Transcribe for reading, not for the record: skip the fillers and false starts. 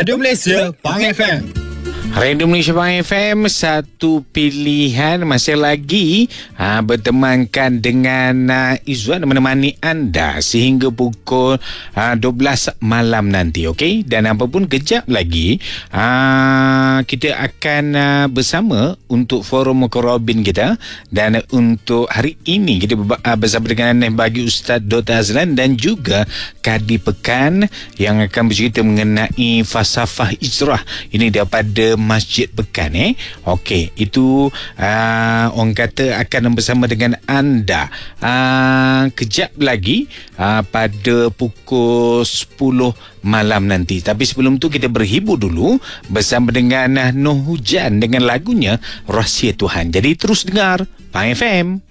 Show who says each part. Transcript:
Speaker 1: Radio Malaysia Pang FM.
Speaker 2: Radio Malaysia Pang FM, satu pilihan masih lagi bertemankan dengan Izwan menemani anda sehingga pukul 12 malam nanti, okey? Dan apapun kejap lagi kita akan bersama untuk forum Mukarrabin kita, dan untuk hari ini kita bersama dengan bagi Ustaz Dr. Azlan dan juga Kadi Pekan yang akan bercerita mengenai falsafah hijrah ini daripada Masjid Pekan. Okey, itu orang kata akan bersama dengan anda kejap lagi pada pukul 10 malam nanti. Tapi sebelum tu kita berhibur dulu bersama dengan Noh Hujan dengan lagunya Rahsia Tuhan. Jadi terus dengar Pang FM.